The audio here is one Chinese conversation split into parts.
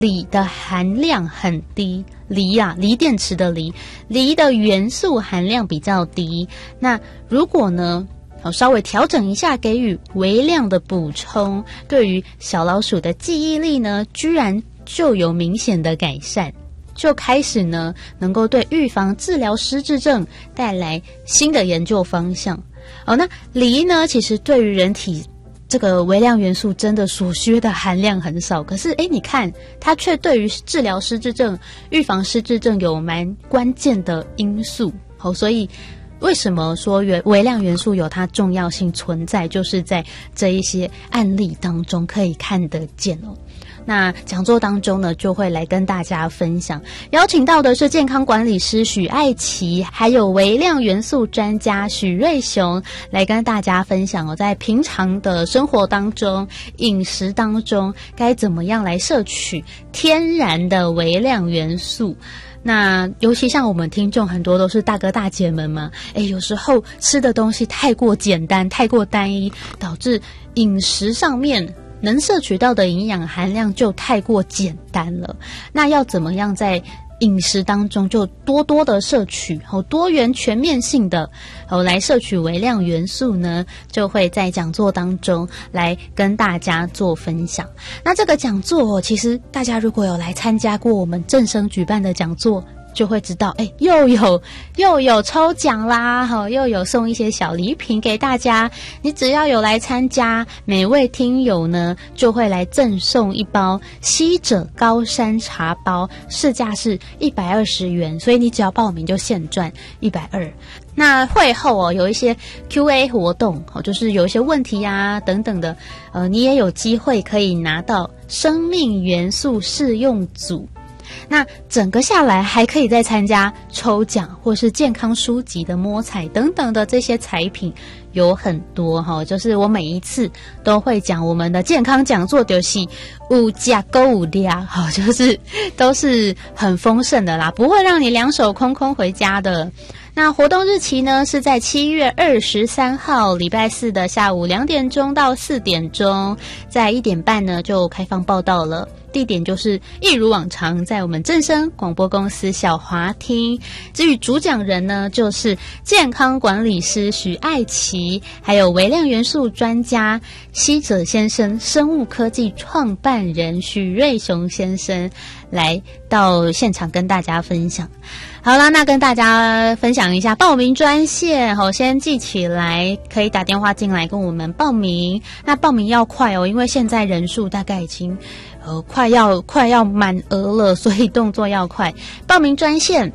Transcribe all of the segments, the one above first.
锂的含量很低，锂电池的锂的元素含量比较低。那如果呢，稍微调整一下，给予微量的补充，对于小老鼠的记忆力呢，居然就有明显的改善，就开始呢，能够对预防治疗失智症带来新的研究方向。那锂呢，其实对于人体这个微量元素真的所需的含量很少，可是你看它却对于治疗失智症、预防失智症有蛮关键的因素。所以为什么说微量元素有它重要性存在，就是在这一些案例当中可以看得见哦。那讲座当中呢，就会来跟大家分享，邀请到的是健康管理师许爱琪，还有微量元素专家许瑞雄，来跟大家分享在平常的生活当中、饮食当中，该怎么样来摄取天然的微量元素。那尤其像我们听众很多都是大哥大姐们嘛，有时候吃的东西太过简单、太过单一，导致饮食上面能摄取到的营养含量就太过简单了。那要怎么样在饮食当中就多多的摄取多元全面性的来摄取微量元素呢？就会在讲座当中来跟大家做分享。那这个讲座其实大家如果有来参加过我们正声举办的讲座，就会知道又有抽奖啦，又有送一些小礼品给大家。你只要有来参加，每位听友呢就会来赠送一包西者高山茶包，市价是120元，所以你只要报名就现赚120。那会后有一些 QA 活动就是有一些问题啊等等的，你也有机会可以拿到生命元素试用组。那整个下来还可以再参加抽奖或是健康书籍的摸彩等等的这些彩品有很多就是我每一次都会讲我们的健康讲座就是有价购有量就是都是很丰盛的啦，不会让你两手空空回家的。那活动日期呢是在7月23号礼拜四的下午2点钟到4点钟，在1点半呢就开放报到了。地点就是一如往常在我们正声广播公司小华厅。至于主讲人呢，就是健康管理师许爱琪，还有微量元素专家西者先生、生物科技创办人许瑞雄先生来到现场跟大家分享。好啦，那跟大家分享一下报名专线先记起来，可以打电话进来跟我们报名。那报名要快因为现在人数大概已经快要满额了，所以动作要快。报名专线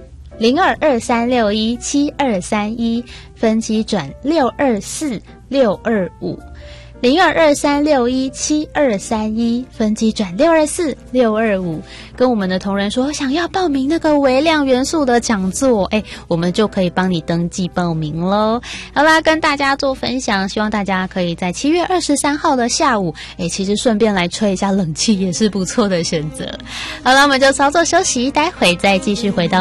0223617231，分机转624625。0223617231，分机转624625，跟我们的同仁说想要报名那个微量元素的讲座，我们就可以帮你登记报名咯。好啦，跟大家做分享，希望大家可以在7月23号的下午，其实顺便来吹一下冷气也是不错的选择。好了，我们就稍作休息，待会再继续回到